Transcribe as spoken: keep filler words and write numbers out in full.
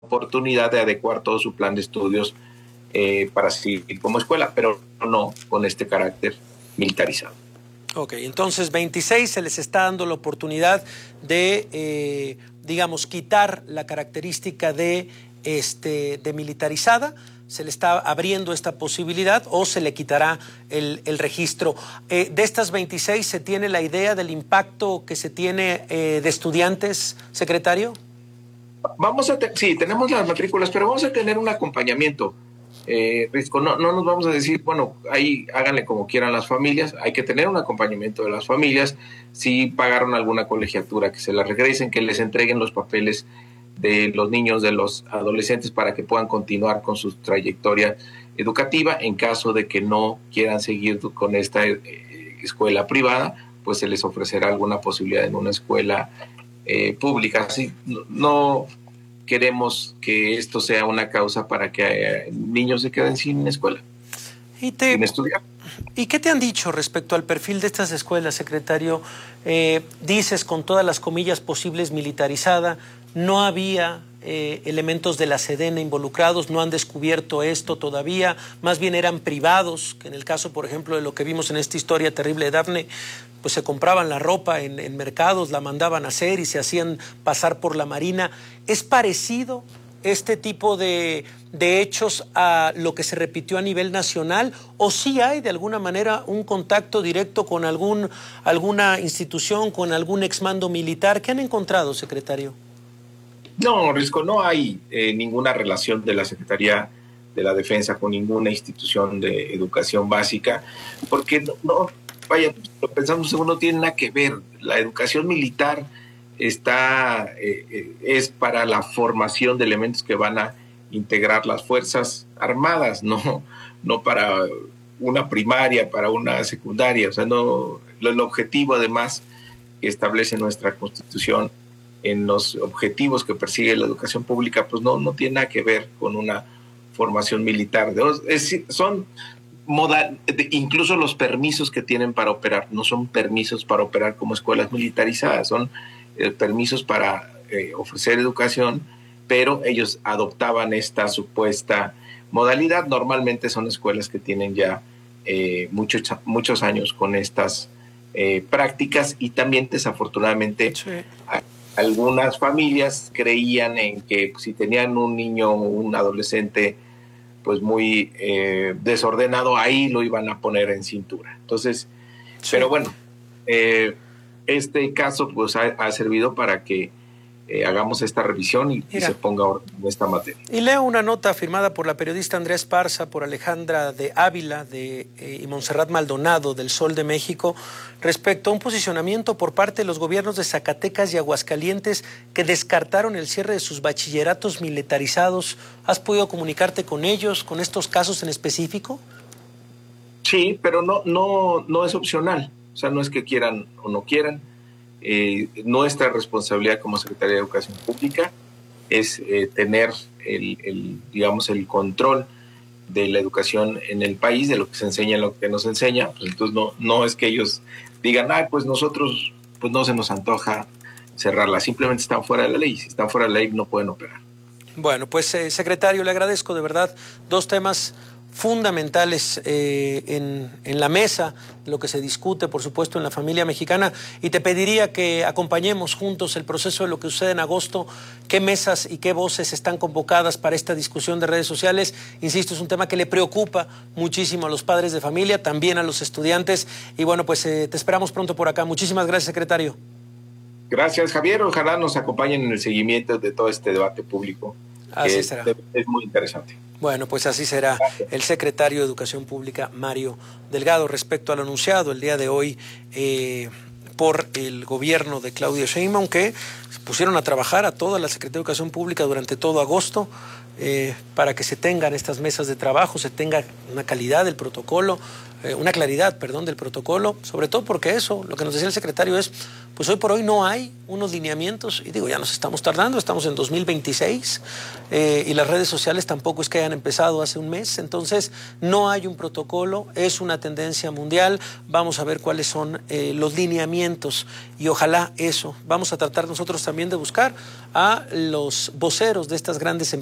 oportunidad de adecuar todo su plan de estudios eh, para seguir como escuela, pero no con este carácter militarizado. Ok, entonces veintiséis se les está dando la oportunidad de, eh, digamos, quitar la característica de, este, de militarizada, se le está abriendo esta posibilidad o se le quitará el, el registro. Eh, de estas veintiséis, ¿se tiene la idea del impacto que se tiene eh, de estudiantes, secretario? Vamos a, te sí, tenemos las matrículas, pero vamos a tener un acompañamiento. Eh, Risco, no, no nos vamos a decir, bueno, ahí háganle como quieran las familias, hay que tener un acompañamiento de las familias, si pagaron alguna colegiatura, que se la regresen, que les entreguen los papeles de los niños, de los adolescentes, para que puedan continuar con su trayectoria educativa. En caso de que no quieran seguir con esta eh, escuela privada, pues se les ofrecerá alguna posibilidad en una escuela eh, pública. Así, no, no queremos que esto sea una causa para que eh, niños se queden sin escuela, y te, sin estudiar. ¿Y qué te han dicho respecto al perfil de estas escuelas, secretario? Eh, dices, con todas las comillas posibles, militarizada, no había eh, elementos de la Sedena involucrados, no han descubierto esto todavía, más bien eran privados, que en el caso, por ejemplo, de lo que vimos en esta historia terrible de Dafne, pues se compraban la ropa en, en mercados, la mandaban a hacer y se hacían pasar por la Marina. ¿Es parecido este tipo de, de hechos a lo que se repitió a nivel nacional, o sí hay de alguna manera un contacto directo con algún, alguna institución, con algún exmando militar? ¿Qué han encontrado, secretario? No, Risco, no hay eh, ninguna relación de la Secretaría de la Defensa con ninguna institución de educación básica, porque no, no vaya, lo pensamos, no tiene nada que ver. La educación militar está eh, eh, es para la formación de elementos que van a integrar las Fuerzas Armadas, no, no para una primaria, para una secundaria. O sea, no, el objetivo además que establece nuestra Constitución en los objetivos que persigue la educación pública, pues no, no tiene nada que ver con una formación militar. Es, son modal, incluso los permisos que tienen para operar no son permisos para operar como escuelas militarizadas, son eh, permisos para eh, ofrecer educación, pero ellos adoptaban esta supuesta modalidad. Normalmente son escuelas que tienen ya eh, muchos, muchos años con estas eh, prácticas, y también desafortunadamente sí. Algunas familias creían en que si tenían un niño o un adolescente pues muy eh, desordenado, ahí lo iban a poner en cintura. Entonces, sí. pero bueno, eh, este caso pues ha, ha servido para que eh, hagamos esta revisión y, y se ponga en esta materia. Y leo una nota firmada por la periodista Andrea Esparza, por Alejandra de Ávila de, eh, y Montserrat Maldonado del Sol de México, respecto a un posicionamiento por parte de los gobiernos de Zacatecas y Aguascalientes que descartaron el cierre de sus bachilleratos militarizados. ¿Has podido comunicarte con ellos, con estos casos en específico? Sí, pero no, no, no es opcional. O sea, no es que quieran o no quieran. Eh, nuestra responsabilidad como Secretaría de Educación Pública es eh, tener el, el, digamos, el control de la educación en el país, de lo que se enseña, lo que no se enseña. Pues entonces no, no es que ellos digan, ah, pues nosotros pues no se nos antoja cerrarla, simplemente están fuera de la ley. Si están fuera de la ley no pueden operar. Bueno, pues eh, secretario, le agradezco de verdad dos temas fundamentales eh, en, en la mesa, lo que se discute, por supuesto, en la familia mexicana, y te pediría que acompañemos juntos el proceso de lo que sucede en agosto, qué mesas y qué voces están convocadas para esta discusión de redes sociales. Insisto, es un tema que le preocupa muchísimo a los padres de familia, también a los estudiantes, y bueno, pues eh, te esperamos pronto por acá. Muchísimas gracias, secretario. Gracias, Javier. Ojalá nos acompañen en el seguimiento de todo este debate público. Así es, será. Es muy interesante. Bueno, pues así será. El secretario de Educación Pública, Mario Delgado, respecto al anunciado el día de hoy eh, por el gobierno de Claudia Sheinbaum, que pusieron a trabajar a toda la Secretaría de Educación Pública durante todo agosto eh, para que se tengan estas mesas de trabajo, se tenga una calidad del protocolo, eh, una claridad, perdón, del protocolo, sobre todo porque eso, lo que nos decía el secretario es, pues hoy por hoy no hay unos lineamientos, y digo, ya nos estamos tardando, estamos en dos mil veintiséis, eh, y las redes sociales tampoco es que hayan empezado hace un mes, entonces no hay un protocolo, es una tendencia mundial, vamos a ver cuáles son eh, los lineamientos señalamientos y ojalá eso. Vamos a tratar nosotros también de buscar a los voceros de estas grandes empresas